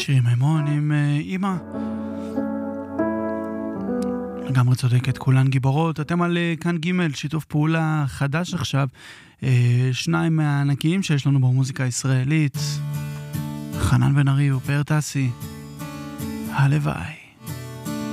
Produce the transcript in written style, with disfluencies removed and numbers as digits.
שירי מימון עם אמא. לגמרי צודקת, כולן גיבורות. אתם על כאן ג', שיתוף פעולה חדש עכשיו. שניים מהענקיים שיש לנו במוזיקה הישראלית, חנן בן ארי ופאר טסי. הלוואי.